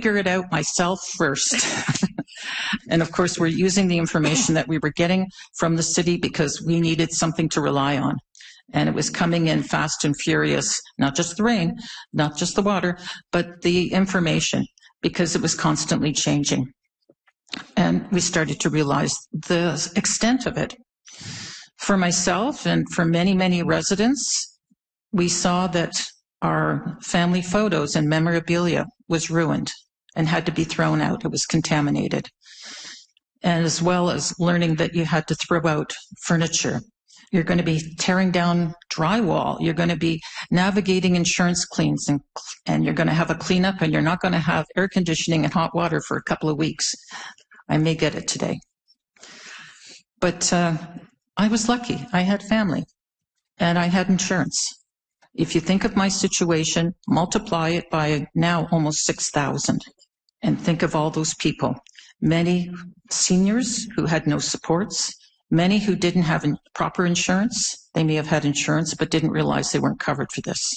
figure it out myself first. And of course, we're using the information that we were getting from the city because we needed something to rely on. And it was coming in fast and furious, not just the rain, not just the water, but the information, because it was constantly changing. And we started to realize the extent of it. For myself and for many, many residents, we saw that our family photos and memorabilia was ruined and had to be thrown out. It was contaminated. And as well as learning that you had to throw out furniture. You're going to be tearing down drywall. You're going to be navigating insurance claims, and you're going to have a cleanup, and you're not going to have air conditioning and hot water for a couple of weeks. I may get it today. But I was lucky. I had family, and I had insurance. If you think of my situation, multiply it by now almost 6,000, and think of all those people. Many seniors who had no supports, many who didn't have proper insurance. They may have had insurance but didn't realize they weren't covered for this.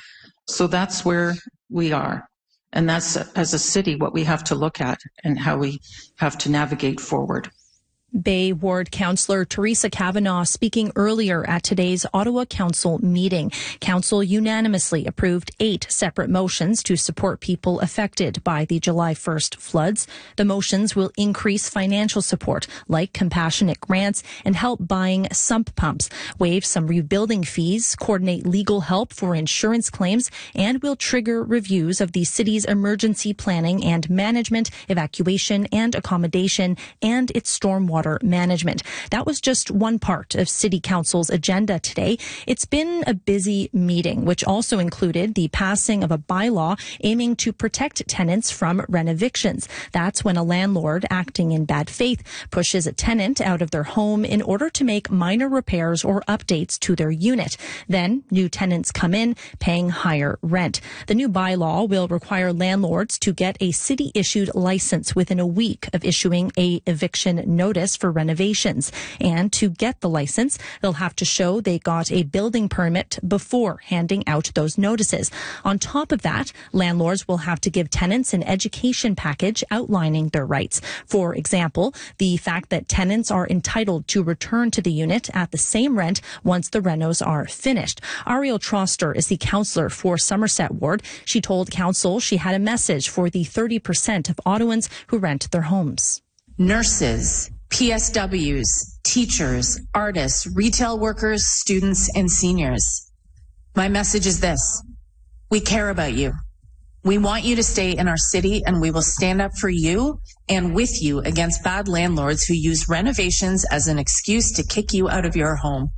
So that's where we are. And that's, as a city, what we have to look at and how we have to navigate forward. Bay Ward Councillor Teresa Kavanagh speaking earlier at today's Ottawa Council meeting. Council unanimously approved 8 separate motions to support people affected by the July 1st floods. The motions will increase financial support like compassionate grants and help buying sump pumps, waive some rebuilding fees, coordinate legal help for insurance claims, and will trigger reviews of the city's emergency planning and management, evacuation and accommodation, and its stormwater management. That was just one part of City Council's agenda today. It's been a busy meeting, which also included the passing of a bylaw aiming to protect tenants from renovictions. That's when a landlord acting in bad faith pushes a tenant out of their home in order to make minor repairs or updates to their unit. Then new tenants come in paying higher rent. The new bylaw will require landlords to get a city-issued license within a week of issuing a eviction notice for renovations. And to get the license, they'll have to show they got a building permit before handing out those notices. On top of that, landlords will have to give tenants an education package outlining their rights. For example, the fact that tenants are entitled to return to the unit at the same rent once the renos are finished. Ariel Troster is the councillor for Somerset Ward. She told council she had a message for the 30% of Ottawans who rent their homes. Nurses, PSWs, teachers, artists, retail workers, students, and seniors. My message is this: we care about you. We want you to stay in our city, and we will stand up for you and with you against bad landlords who use renovations as an excuse to kick you out of your home.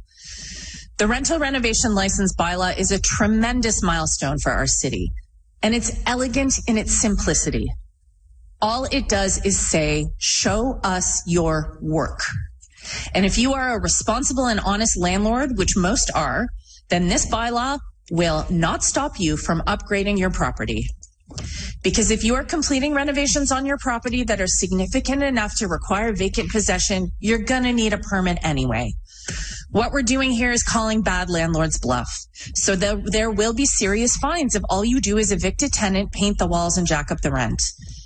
The rental renovation license bylaw is a tremendous milestone for our city, and it's elegant in its simplicity. All it does is say, show us your work. And if you are a responsible and honest landlord, which most are, then this bylaw will not stop you from upgrading your property. Because if you are completing renovations on your property that are significant enough to require vacant possession, you're going to need a permit anyway. What we're doing here is calling bad landlords bluff. So there will be serious fines if all you do is evict a tenant, paint the walls, and jack up the rent.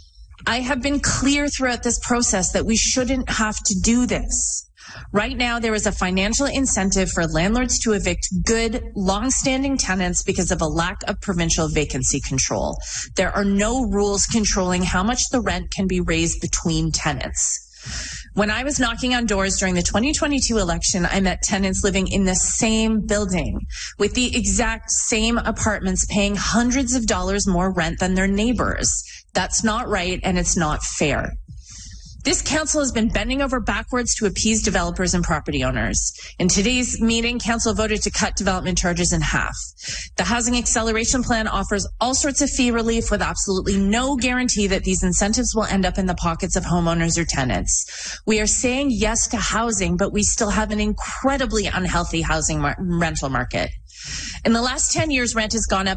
I have been clear throughout this process that we shouldn't have to do this. Right now, there is a financial incentive for landlords to evict good, long-standing tenants because of a lack of provincial vacancy control. There are no rules controlling how much the rent can be raised between tenants. When I was knocking on doors during the 2022 election, I met tenants living in the same building with the exact same apartments paying hundreds of dollars more rent than their neighbors. That's not right, and it's not fair. This council has been bending over backwards to appease developers and property owners. In today's meeting, council voted to cut development charges in half. The Housing Acceleration Plan offers all sorts of fee relief with absolutely no guarantee that these incentives will end up in the pockets of homeowners or tenants. We are saying yes to housing, but we still have an incredibly unhealthy housing rental market. In the last 10 years, rent has gone up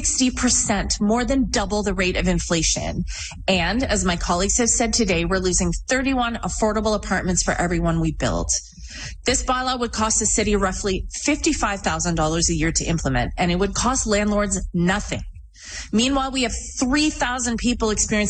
60%, more than double the rate of inflation. And as my colleagues have said today, we're losing 31 affordable apartments for every one we build. This bylaw would cost the city roughly $55,000 a year to implement, and it would cost landlords nothing. Meanwhile, we have 3,000 people experiencing